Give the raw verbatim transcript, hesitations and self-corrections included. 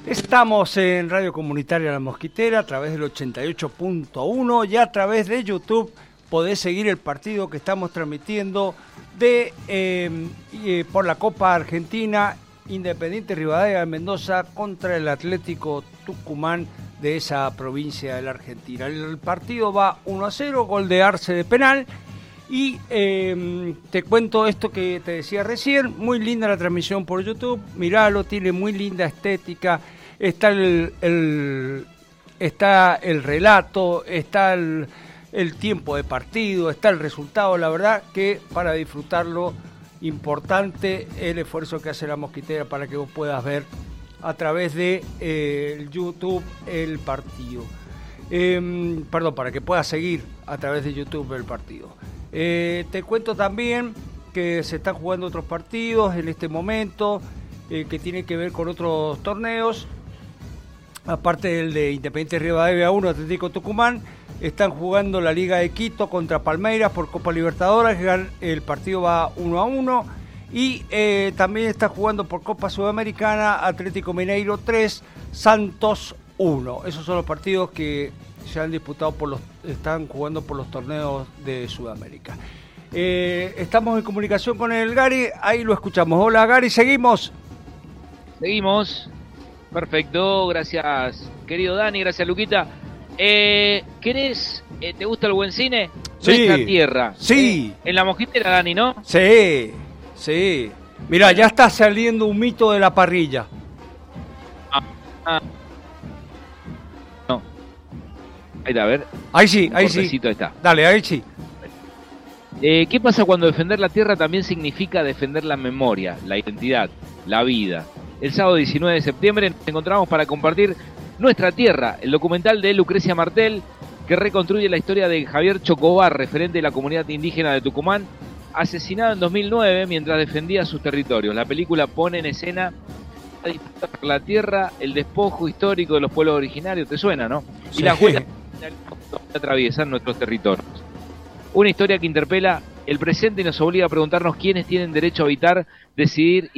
Estamos en Radio Comunitaria La Mosquitera a través del ochenta y ocho punto uno y a través de YouTube podés seguir el partido que estamos transmitiendo de eh, eh, por la Copa Argentina, Independiente Rivadavia de Mendoza contra el Atlético Tucumán de esa provincia de la Argentina. El partido va uno a cero, gol de Arce de penal. Y eh, te cuento esto que te decía recién, muy linda la transmisión por YouTube, miralo, tiene muy linda estética, está el, el, está el relato, está el, el tiempo de partido, está el resultado, la verdad que para disfrutarlo, importante el esfuerzo que hace La Mosquitera para que vos puedas ver a través de eh, YouTube el partido. Eh, perdón, para que puedas seguir a través de YouTube el partido. Eh, te cuento también que se están jugando otros partidos en este momento eh, que tienen que ver con otros torneos, aparte del de Independiente Rivadavia uno, Atlético Tucumán. Están jugando la Liga de Quito contra Palmeiras por Copa Libertadores, el partido va uno a uno, y eh, también está jugando por Copa Sudamericana Atlético Mineiro tres, Santos uno. Esos son los partidos que se han disputado por los, están jugando por los torneos de Sudamérica. Eh, estamos en comunicación con el Gary, ahí lo escuchamos. Hola Gary, ¿seguimos? Seguimos, perfecto, gracias querido Dani, gracias Luquita. Eh, ¿Querés, eh, te gusta el buen cine? Sí. Nuestra tierra. Sí. Eh, en La Mosquitera, Dani, ¿no? Sí, sí. Mirá, ya está saliendo un mito de la parrilla. Ah, ah. Ahí está, a ver. Ahí sí, ahí sí. Ahí está. Dale, ahí sí. Eh, ¿Qué pasa cuando defender la tierra también significa defender la memoria, la identidad, la vida? El sábado diecinueve de septiembre nos encontramos para compartir Nuestra Tierra, el documental de Lucrecia Martel, que reconstruye la historia de Javier Chocobar, referente de la comunidad indígena de Tucumán, asesinado en dos mil nueve mientras defendía sus territorios. La película pone en escena la tierra, el despojo histórico de los pueblos originarios, ¿te suena, no? Sí. Y las huellas que atraviesan nuestros territorios. Una historia que interpela el presente y nos obliga a preguntarnos quiénes tienen derecho a habitar, decidir y